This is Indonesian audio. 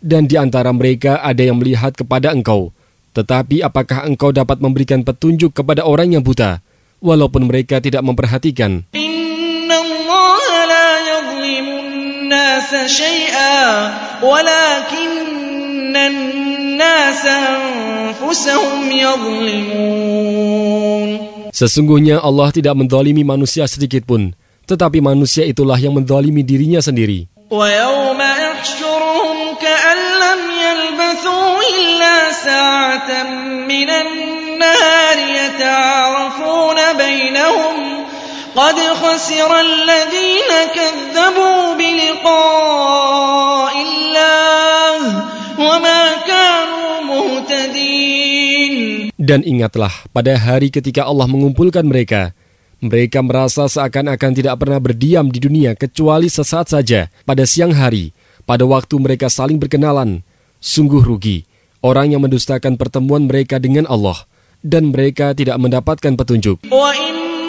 Dan di antara mereka ada yang melihat kepada engkau. Tetapi apakah engkau dapat memberikan petunjuk kepada orang yang buta, walaupun mereka tidak memperhatikan? Inna Allah la yadhlimun nasa syai'a, walakinna nasa anfusahum yadhlimun. Sesungguhnya Allah tidak menzalimi manusia sedikit pun, tetapi manusia itulah yang menzalimi dirinya sendiri. وَيَوْمَ يَحْشُرُهُمْ كَأَنْ لَمْ يَلْبَثُوا إِلَّا سَاعَةً مِنَ النَّهَارِ يَتَعَارَفُونَ بَيْنَهُمْ قَدْ خَسِرَ الَّذِينَ كَذَّبُوا بِلِقَاءِ اللَّهِ وَمَا كَانُوا مُهْتَدِينَ. Dan ingatlah pada hari ketika Allah mengumpulkan mereka. Mereka merasa seakan-akan tidak pernah berdiam di dunia kecuali sesaat saja pada siang hari, pada waktu mereka saling berkenalan. Sungguh rugi orang yang mendustakan pertemuan mereka dengan Allah, dan mereka tidak mendapatkan petunjuk.